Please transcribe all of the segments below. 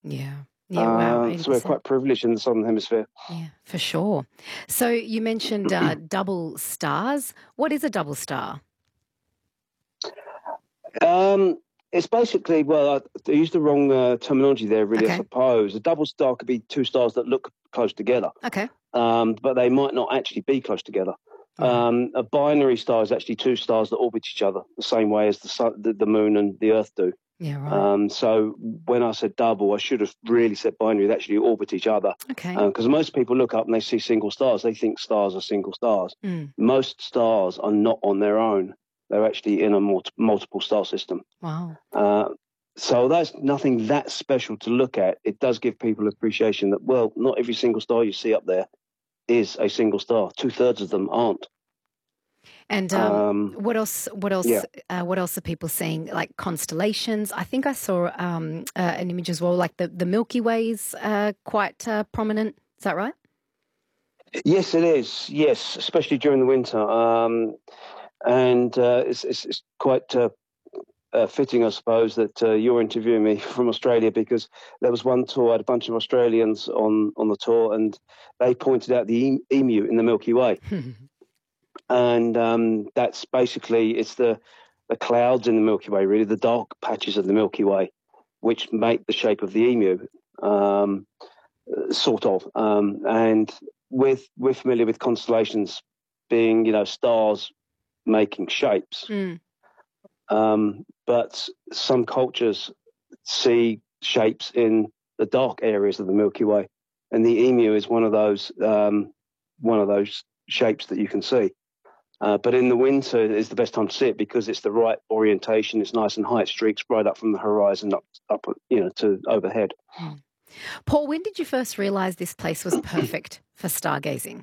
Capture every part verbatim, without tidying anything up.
Yeah. Yeah, wow, Um, so we're eighty percent. quite privileged in the Southern Hemisphere. Yeah, for sure. So you mentioned, uh, double stars. What is a double star? Um, it's basically, well, I, I used the wrong uh, terminology there, really, I Okay. suppose. A double star could be two stars that look close together, Okay. um, but they might not actually be close together. Right. Um, a binary star is actually two stars that orbit each other the same way as the sun, the, the moon and the Earth do. Yeah, right. Um, so when I said double, I should have really said binary. They actually orbit each other, Okay. because most people look up and they see single stars. They think stars are single stars. Mm. Most stars are not on their own. They're actually in a multi- multiple star system. Wow. Uh, so that's nothing that special to look at. It does give people appreciation that, well, not every single star you see up there is a single star. Two thirds of them aren't. And um, Um, what else? What yeah. else? Uh, what else are people seeing? Like constellations. I think I saw um, uh, an image as well. Like the the Milky Way's uh, quite uh, prominent. Is that right? Yes, it is. Yes, especially during the winter. Um, and uh, it's, it's, it's quite uh, uh, fitting, I suppose, that uh, you're interviewing me from Australia, because there was one tour, I had a bunch of Australians on, on the tour, and they pointed out the e- emu in the Milky Way. And um, that's basically, it's the, the clouds in the Milky Way, really, the dark patches of the Milky Way, which make the shape of the emu, um, sort of. Um, and with, we're familiar with constellations being, you know, stars making shapes. Mm. Um, but some cultures see shapes in the dark areas of the Milky Way, and the emu is one of those um, one of those shapes that you can see. Uh, but in the winter is the best time to see it, because it's the right orientation. It's nice and high. It streaks right up from the horizon up, up, you know, to overhead. Mm. Paul, when did you first realise this place was perfect for stargazing?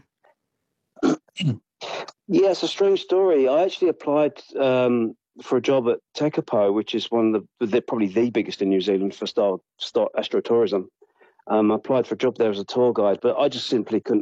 Yeah, it's a strange story. I actually applied um, for a job at Tekapo, which is one of the, the probably the biggest in New Zealand for star, star astrotourism. Um, I applied for a job there as a tour guide, but I just simply couldn't